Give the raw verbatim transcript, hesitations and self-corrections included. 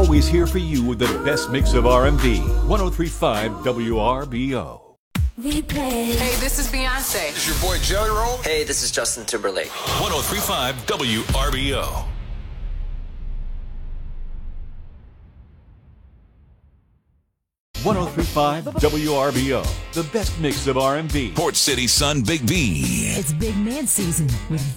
always here for you with the best mix of R and B. one oh three point five W R B O. Hey, this is Beyonce. This is your boy Jelly Roll. Hey, this is Justin Timberlake. one oh three point five W R B O. one oh three point five W R B O. The best mix of R and B. Port City Sun Big B. It's big man season with